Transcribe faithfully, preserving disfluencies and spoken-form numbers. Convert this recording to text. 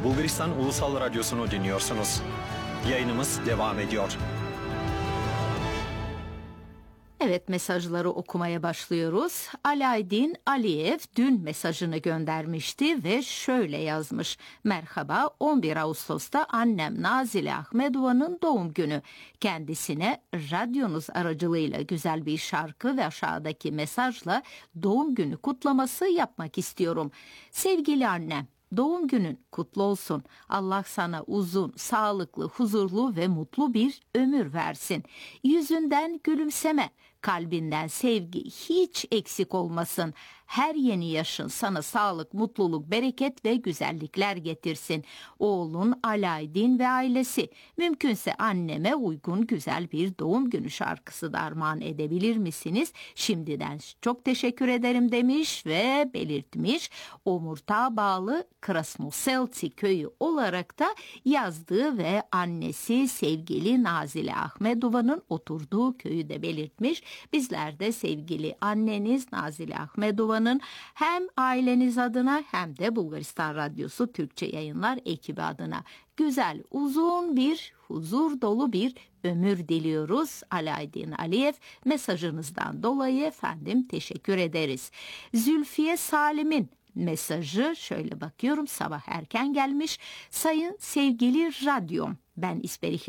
Bulgaristan Ulusal Radyosu'nu dinliyorsunuz. Yayınımız devam ediyor. Evet, mesajları okumaya başlıyoruz. Alaydin Aliyev dün mesajını göndermişti ve şöyle yazmış. Merhaba, on bir Ağustos'ta annem Nazile Ahmedova'nın doğum günü. Kendisine radyonuz aracılığıyla güzel bir şarkı ve aşağıdaki mesajla doğum günü kutlaması yapmak istiyorum. Sevgili annem, doğum günün kutlu olsun. Allah sana uzun, sağlıklı, huzurlu ve mutlu bir ömür versin. Yüzünden gülümseme, kalbinden sevgi hiç eksik olmasın. Her yeni yaşın sana sağlık, mutluluk, bereket ve güzellikler getirsin. Oğlun Alaydin ve ailesi. Mümkünse anneme uygun güzel bir doğum günü şarkısı da armağan edebilir misiniz? Şimdiden çok teşekkür ederim demiş ve belirtmiş. Omurtağa bağlı Krasnoselci köyü olarak da yazdığı ve annesi sevgili Nazile Ahmedova'nın oturduğu köyü de belirtmiş. Bizler de sevgili anneniz Nazile Ahmedova'nın hem aileniz adına hem de Bulgaristan Radyosu Türkçe Yayınlar ekibi adına güzel, uzun bir, huzur dolu bir ömür diliyoruz. Alaydin Aliyev, mesajınızdan dolayı efendim teşekkür ederiz. Zülfiye Salim'in mesajı şöyle bakıyorum, sabah erken gelmiş. Sayın sevgili radyom, ben İsperih